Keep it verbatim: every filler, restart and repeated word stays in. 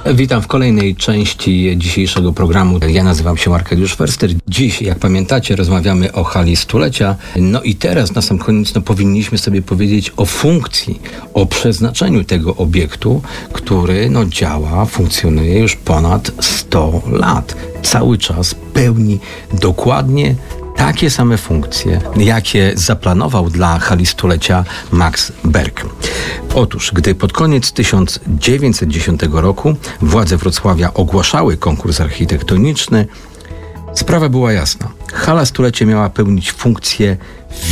Witam w kolejnej części dzisiejszego programu. Ja nazywam się Arkadiusz Förster. Dziś, jak pamiętacie, rozmawiamy o hali stulecia. No i teraz na sam koniec no, powinniśmy sobie powiedzieć o funkcji, o przeznaczeniu tego obiektu, który no, działa, funkcjonuje już ponad sto lat. Cały czas pełni dokładnie takie same funkcje, jakie zaplanował dla hali stulecia Max Berg. Otóż, gdy pod koniec tysiąc dziewięćset dziesiątego roku władze Wrocławia ogłaszały konkurs architektoniczny, sprawa była jasna. Hala stulecia miała pełnić funkcję